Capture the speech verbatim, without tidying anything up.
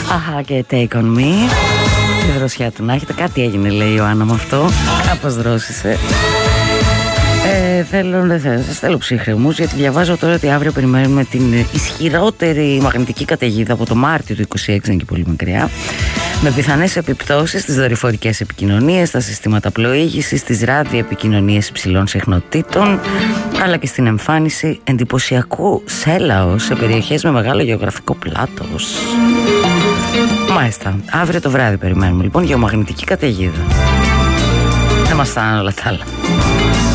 Αχα και Take On Me. Τη δροσιά του να έχετε. Κάτι έγινε, λέει η Ιωάννα με αυτό. Κάπως δρόσησε. Ε, θέλω, δεν θέλω, σας θέλω ψύχρεμους, γιατί διαβάζω τώρα ότι αύριο περιμένουμε την ισχυρότερη μαγνητική καταιγίδα από το Μάρτιο του είκοσι έξι, και πολύ μακριά, με πιθανές επιπτώσεις στις δορυφορικές επικοινωνίες, στα συστήματα πλοήγησης, στις ραδιοεπικοινωνίες υψηλών συχνοτήτων, αλλά και στην εμφάνιση εντυπωσιακού σέλαος σε περιοχές με μεγάλο γεωγραφικό πλάτος. Μάλιστα, αύριο το βράδυ περιμένουμε λοιπόν γεωμαγνητική καταιγίδα. Δεν μας φτάνουν όλα τα άλλα.